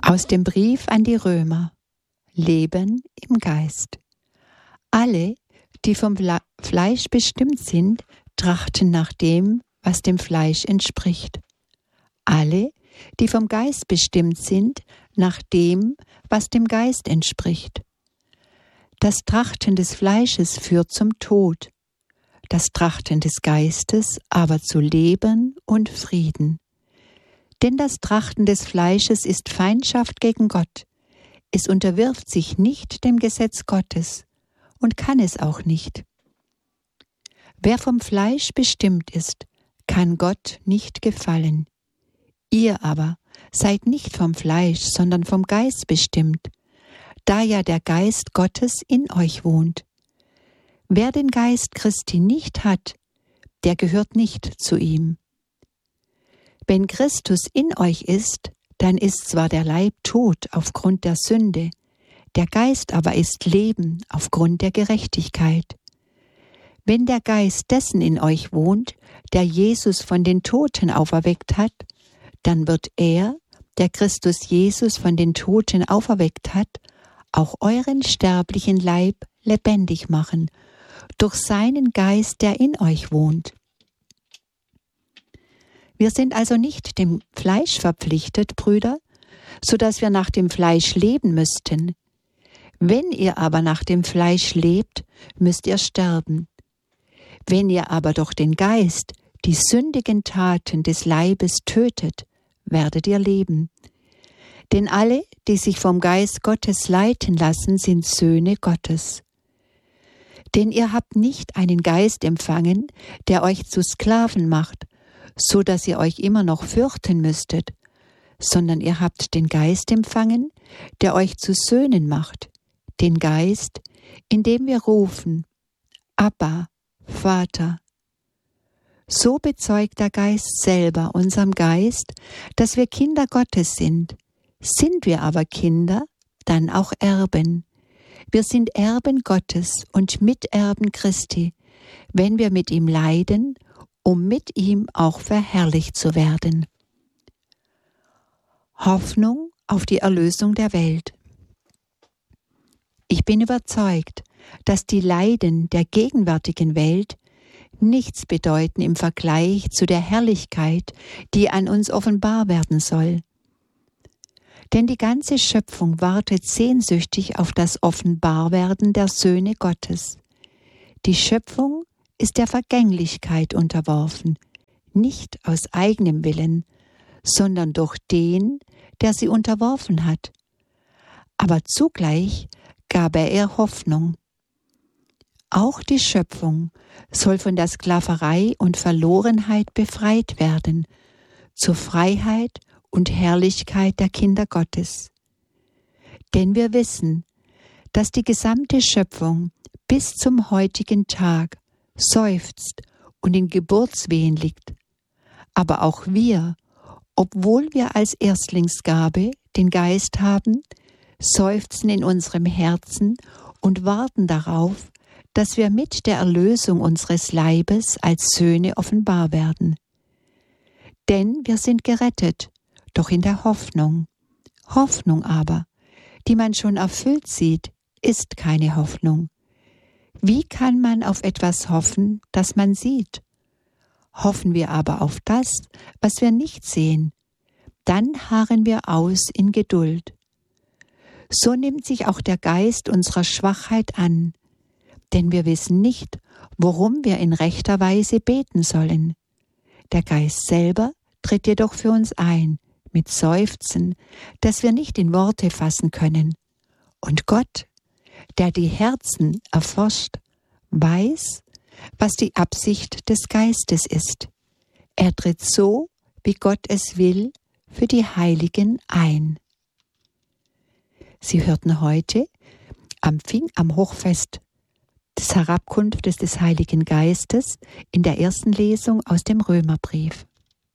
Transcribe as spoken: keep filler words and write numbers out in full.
Aus dem Brief an die Römer. Leben im Geist. Alle, die vom Fleisch bestimmt sind, trachten nach dem, was dem Fleisch entspricht. Alle, die vom Geist bestimmt sind, nach dem, was dem Geist entspricht. Das Trachten des Fleisches führt zum Tod, das Trachten des Geistes aber zu Leben und Frieden. Denn das Trachten des Fleisches ist Feindschaft gegen Gott. Es unterwirft sich nicht dem Gesetz Gottes und kann es auch nicht. Wer vom Fleisch bestimmt ist, kann Gott nicht gefallen. Ihr aber seid nicht vom Fleisch, sondern vom Geist bestimmt, da ja der Geist Gottes in euch wohnt. Wer den Geist Christi nicht hat, der gehört nicht zu ihm. Wenn Christus in euch ist, dann ist zwar der Leib tot aufgrund der Sünde, der Geist aber ist Leben aufgrund der Gerechtigkeit. Wenn der Geist dessen in euch wohnt, der Jesus von den Toten auferweckt hat, dann wird er, der Christus Jesus von den Toten auferweckt hat, auch euren sterblichen Leib lebendig machen, durch seinen Geist, der in euch wohnt. Wir sind also nicht dem Fleisch verpflichtet, Brüder, so dass wir nach dem Fleisch leben müssten. Wenn ihr aber nach dem Fleisch lebt, müsst ihr sterben. Wenn ihr aber durch den Geist die sündigen Taten des Leibes tötet, werdet ihr leben. Denn alle, die sich vom Geist Gottes leiten lassen, sind Söhne Gottes. Denn ihr habt nicht einen Geist empfangen, der euch zu Sklaven macht, so dass ihr euch immer noch fürchten müsstet, sondern ihr habt den Geist empfangen, der euch zu Söhnen macht, den Geist, in dem wir rufen, Abba, Vater. So bezeugt der Geist selber unserem Geist, dass wir Kinder Gottes sind. Sind wir aber Kinder, dann auch Erben. Wir sind Erben Gottes und Miterben Christi, wenn wir mit ihm leiden, um mit ihm auch verherrlicht zu werden. Hoffnung auf die Erlösung der Welt. Ich bin überzeugt, dass die Leiden der gegenwärtigen Welt nichts bedeuten im Vergleich zu der Herrlichkeit, die an uns offenbar werden soll. Denn die ganze Schöpfung wartet sehnsüchtig auf das Offenbarwerden der Söhne Gottes. Die Schöpfung ist der Vergänglichkeit unterworfen, nicht aus eigenem Willen, sondern durch den, der sie unterworfen hat. Aber zugleich gab er ihr Hoffnung. Auch die Schöpfung soll von der Sklaverei und Verlorenheit befreit werden, zur Freiheit und Herrlichkeit der Kinder Gottes. Denn wir wissen, dass die gesamte Schöpfung bis zum heutigen Tag seufzt und in Geburtswehen liegt. Aber auch wir, obwohl wir als Erstlingsgabe den Geist haben, seufzen in unserem Herzen und warten darauf, dass wir mit der Erlösung unseres Leibes als Söhne offenbar werden. Denn wir sind gerettet, doch in der Hoffnung. Hoffnung aber, die man schon erfüllt sieht, ist keine Hoffnung. Wie kann man auf etwas hoffen, das man sieht? Hoffen wir aber auf das, was wir nicht sehen, dann harren wir aus in Geduld. So nimmt sich auch der Geist unserer Schwachheit an, denn wir wissen nicht, worum wir in rechter Weise beten sollen. Der Geist selber tritt jedoch für uns ein, mit Seufzen, das wir nicht in Worte fassen können. Und Gott, der die Herzen erforscht, weiß, was die Absicht des Geistes ist. Er tritt so, wie Gott es will, für die Heiligen ein. Sie hörten heute am Pfing, am Hochfest des Herabkunftes des Heiligen Geistes in der ersten Lesung aus dem Römerbrief.